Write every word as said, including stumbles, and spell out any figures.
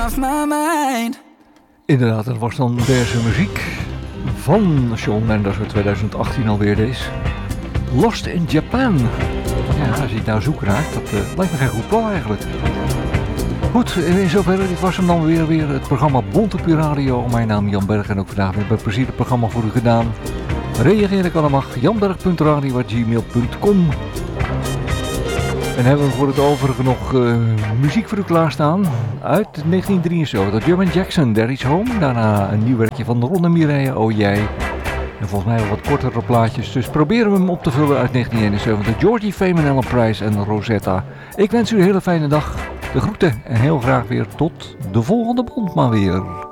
Inderdaad, dat was dan deze muziek van Shawn Mendes uit twintig achttien alweer deze. Lost in Japan. Ja, als je het nou zoek raakt, dat uh, lijkt me geen goed plan eigenlijk. Goed, in zoverre, dit was hem dan weer, weer het programma Bontepuur Radio. Mijn naam is Jan Berg en ook vandaag weer met plezier het programma voor u gedaan. Reageer kan allemaal janberg punt radio at gmail punt com. En hebben we voor het overige nog uh, muziek voor u klaarstaan uit negentien drieënzeventig. German Jackson, There Is Home. Daarna een nieuw werkje van Ron en Mireille, Oh Jij. En volgens mij wel wat kortere plaatjes, dus proberen we hem op te vullen uit negentien eenenzeventig. Georgie Fame en Ellen Price en Rosetta. Ik wens u een hele fijne dag. De groeten en heel graag weer tot de volgende bond maar weer.